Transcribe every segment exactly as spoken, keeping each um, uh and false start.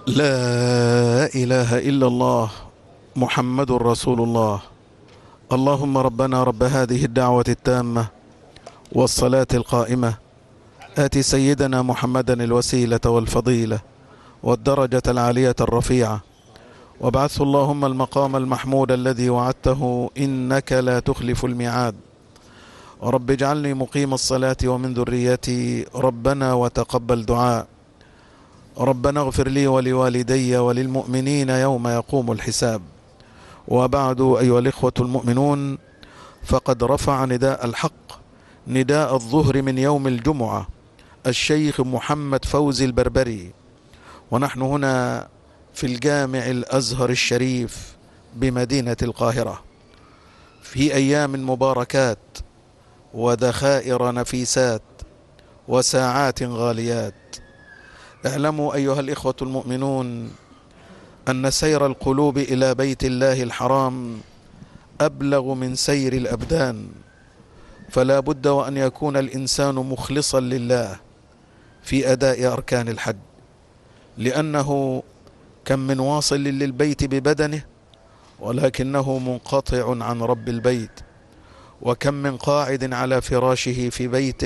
لا إله إلا الله محمد رسول الله. اللهم ربنا رب هذه الدعوة التامة والصلاة القائمة، آت سيدنا محمدا الوسيلة والفضيلة والدرجة العالية الرفيعة، وابعثه اللهم المقام المحمود الذي وعدته إنك لا تخلف الميعاد. رب اجعلني مقيم الصلاة ومن ذريتي ربنا وتقبل دعاء. ربنا اغفر لي ولوالدي وللمؤمنين يوم يقوم الحساب. وبعد، أيها الإخوة المؤمنون، فقد رفع نداء الحق نداء الظهر من يوم الجمعة الشيخ محمد فوزي البربري، ونحن هنا في الجامع الأزهر الشريف بمدينة القاهرة في أيام مباركات وذخائر نفيسات وساعات غاليات. اعلموا أيها الإخوة المؤمنون أن سير القلوب إلى بيت الله الحرام أبلغ من سير الأبدان، فلا بد وأن يكون الإنسان مخلصا لله في أداء أركان الحج، لأنه كم من واصل للبيت ببدنه ولكنه منقطع عن رب البيت، وكم من قاعد على فراشه في بيته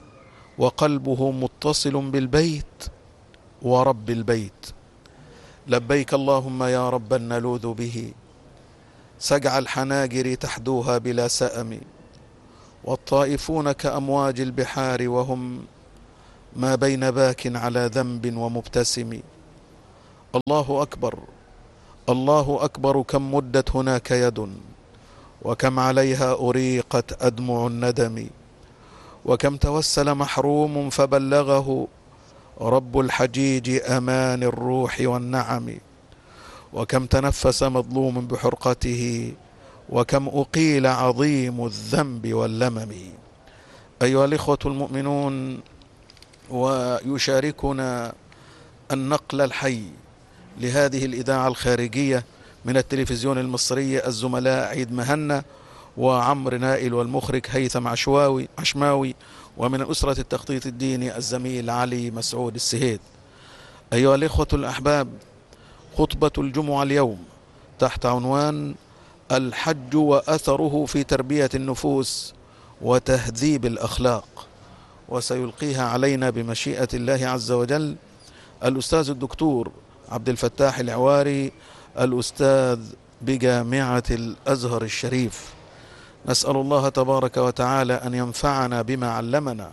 وقلبه متصل بالبيت ورب البيت. لبيك اللهم يا رب نلوذ به سجع الحناجر تحدوها بلا سأم، والطائفون كأمواج البحار وهم ما بين باك على ذنب ومبتسم. الله أكبر الله أكبر، كم مدت هناك يد وكم عليها أريقت أدمع الندم، وكم توسل محروم فبلغه رب الحجيج أمان الروح والنعم، وكم تنفس مظلوم بحرقته وكم أقيل عظيم الذنب واللمم. أيها الإخوة المؤمنون، ويشاركنا النقل الحي لهذه الإذاعة الخارجية من التلفزيون المصري الزملاء عيد مهنا وعمر نائل والمخرج هيثم عشواوي عشماوي، ومن أسرة التخطيط الديني الزميل علي مسعود السهيد. أيها الإخوة الأحباب، خطبة الجمعة اليوم تحت عنوان الحج وأثره في تربية النفوس وتهذيب الأخلاق، وسيلقيها علينا بمشيئة الله عز وجل الأستاذ الدكتور عبد الفتاح العواري، الأستاذ بجامعة الأزهر الشريف. نسأل الله تبارك وتعالى أن ينفعنا بما علمنا،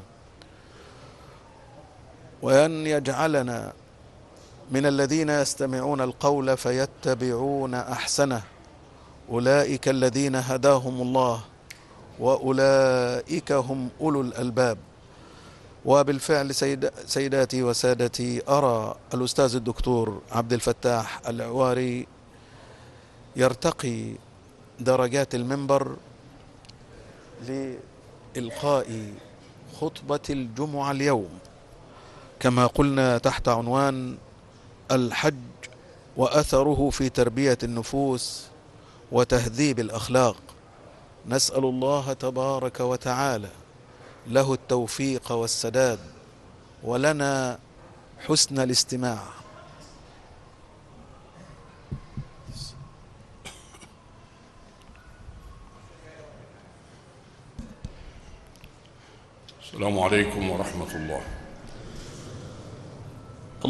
وأن يجعلنا من الذين يستمعون القول فيتبعون أحسنه، أولئك الذين هداهم الله وأولئك هم أولو الألباب. وبالفعل سيد سيداتي وسادتي، أرى الأستاذ الدكتور عبد الفتاح العواري يرتقي درجات المنبر لإلقاء خطبة الجمعة اليوم، كما قلنا تحت عنوان الحج وأثره في تربية النفوس وتهذيب الأخلاق. نسأل الله تبارك وتعالى له التوفيق والسداد، ولنا حسن الاستماع. السلام عليكم ورحمة الله.